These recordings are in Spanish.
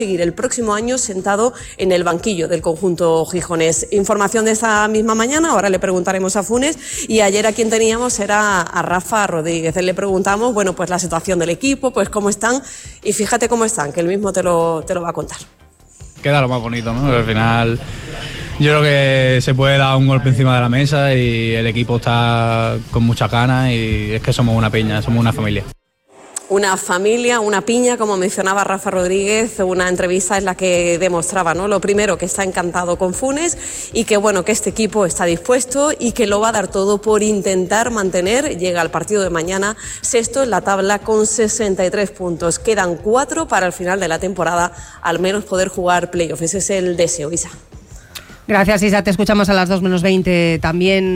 seguir el próximo año sentado en el banquillo del conjunto gijonés. Información de esta misma mañana, ahora le preguntaremos a Funes, y ayer a quien teníamos era a Rafa Rodríguez. Le preguntamos, bueno, pues la situación del equipo, pues cómo están, y fíjate cómo están, que él mismo te lo va a contar. Queda lo más bonito, ¿no? Al final yo creo que se puede dar un golpe encima de la mesa y el equipo está con muchas ganas y es que somos una piña, somos una familia. Una familia, una piña, como mencionaba Rafa Rodríguez, una entrevista en la que demostraba, ¿no? Lo primero, que está encantado con Funes y que, bueno, que este equipo está dispuesto y que lo va a dar todo por intentar mantener, llega al partido de mañana, sexto en la tabla con 63 puntos. Quedan 4 para el final de la temporada, al menos poder jugar playoff. Ese es el deseo, Isa. Gracias, Isa. Te escuchamos a las 2:20 también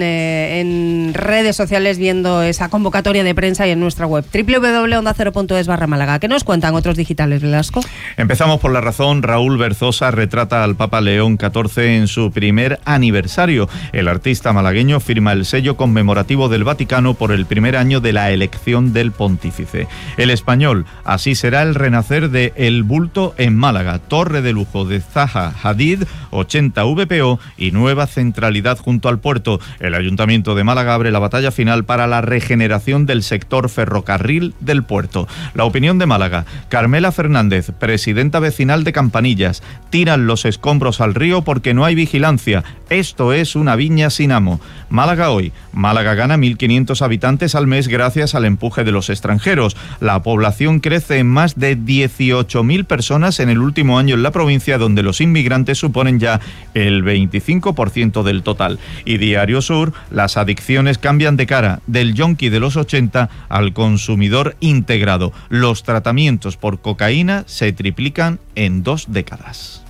en redes sociales viendo esa convocatoria de prensa y en nuestra web www.ondacero.es/Málaga. ¿Qué nos cuentan otros digitales, Velasco? Empezamos por La Razón. Raúl Berzosa retrata al Papa León XIV en su primer aniversario. El artista malagueño firma el sello conmemorativo del Vaticano por el primer año de la elección del pontífice. El Español, así será el renacer de El Bulto en Málaga. Torre de lujo de Zaha Hadid, 80 VPO y nueva centralidad junto al puerto. El Ayuntamiento de Málaga abre la batalla final para la regeneración del sector ferrocarril del puerto. La Opinión de Málaga. Carmela Fernández, presidenta vecinal de Campanillas. Tiran los escombros al río porque no hay vigilancia. Esto es una viña sin amo. Málaga Hoy. Málaga gana 1.500 habitantes al mes gracias al empuje de los extranjeros. La población crece en más de 18.000 personas en el último año en la provincia, donde los inmigrantes suponen ya el 25% del total. Y Diario Sur, las adicciones cambian de cara, del yonki de los 80 al consumidor integrado. Los tratamientos por cocaína se triplican en 2 décadas.